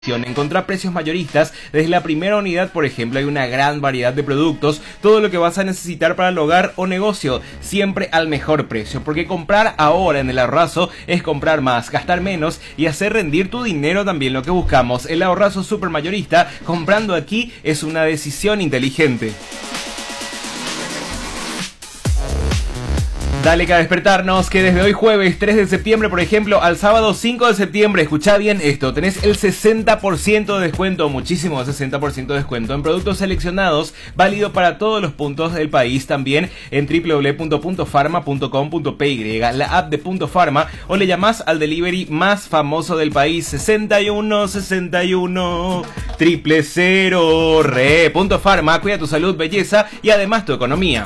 Encontrar precios mayoristas desde la primera unidad, por ejemplo. Hay una gran variedad de productos, todo lo que vas a necesitar para el hogar o negocio, siempre al mejor precio, porque comprar ahora en el Ahorrazo es comprar más, gastar menos y hacer rendir tu dinero también. Lo que buscamos, el Ahorrazo supermayorista, comprando aquí es una decisión inteligente. Dale que a despertarnos, que desde hoy jueves 3 de septiembre, por ejemplo, al sábado 5 de septiembre, escuchá bien esto, tenés el 60% de descuento, muchísimo 60% de descuento en productos seleccionados, válido para todos los puntos del país, también en www.puntofarma.com.py, la app de Punto Farma, o le llamás al delivery más famoso del país, 61 61 000. Punto Farma, cuida tu salud, belleza y además tu economía.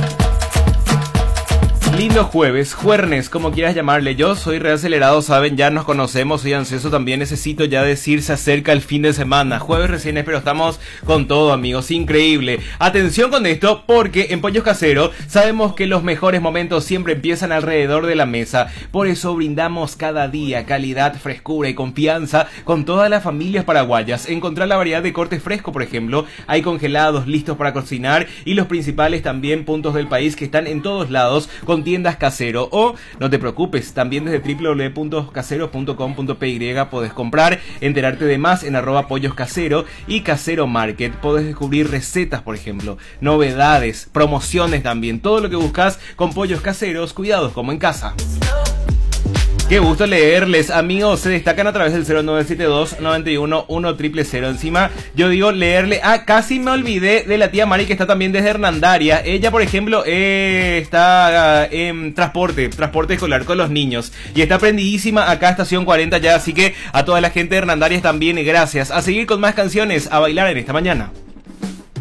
Lindo jueves, juernes, como quieras llamarle. Yo soy reacelerado, saben, ya nos conocemos, soy ansioso también, necesito ya decir, se acerca el fin de semana. Jueves recién es, pero estamos con todo, amigos, increíble. Atención con esto, porque en Pollos Caseros sabemos que los mejores momentos siempre empiezan alrededor de la mesa. Por eso brindamos cada día calidad, frescura y confianza con todas las familias paraguayas. Encontrar la variedad de cortes frescos, por ejemplo, hay congelados listos para cocinar y los principales también puntos del país que están en todos lados con tiendas Casero. O no te preocupes, también desde www.caseros.com.py podés comprar, enterarte de más en @polloscasero y Casero Market. Podés descubrir recetas, por ejemplo, novedades, promociones también, todo lo que buscas con Pollos Caseros, cuidados como en casa. Qué gusto leerles, amigos. Se destacan a través del 0972 91 1000. Encima, yo digo leerle. Casi me olvidé de la tía Mari, que está también desde Hernandaria. Ella, por ejemplo, está en transporte escolar con los niños. Y está prendidísima acá, estación 40 ya. Así que a toda la gente de Hernandaria también, gracias. A seguir con más canciones, a bailar en esta mañana.